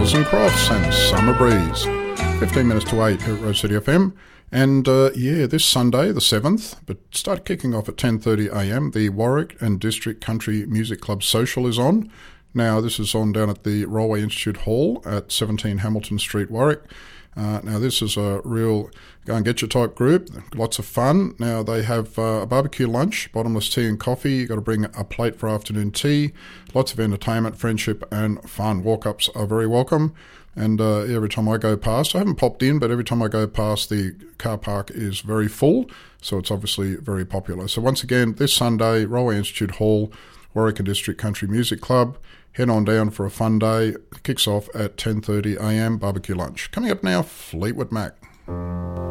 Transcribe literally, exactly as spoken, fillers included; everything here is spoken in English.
Crothers and Crofts and Summer Breeze. fifteen minutes to eight here at Rose City F M. And uh, yeah, this Sunday, the seventh, but start kicking off at ten thirty a m, the Warwick and District Country Music Club Social is on. Now, this is on down at the Railway Institute Hall at seventeen Hamilton Street, Warwick. Uh, now, this is a real go-and-get-you type group. Lots of fun. Now, they have uh, a barbecue lunch, bottomless tea and coffee. You've got to bring a plate for afternoon tea. Lots of entertainment, friendship and fun. Walk-ups are very welcome. And uh, every time I go past, I haven't popped in, but every time I go past, the car park is very full. So it's obviously very popular. So once again, this Sunday, Railway Institute Hall, Warwick and District Country Music Club. Head on down for a fun day. It kicks off at ten thirty a m, barbecue lunch. Coming up now, Fleetwood Mac.